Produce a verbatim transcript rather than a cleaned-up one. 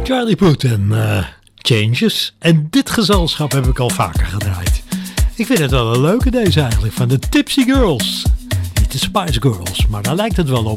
Charlie Puth en uh, Changes. En dit gezelschap heb ik al vaker gedraaid. Ik vind het wel een leuke deze eigenlijk, van de Tipsy Girls. Niet de Spice Girls, maar daar lijkt het wel op.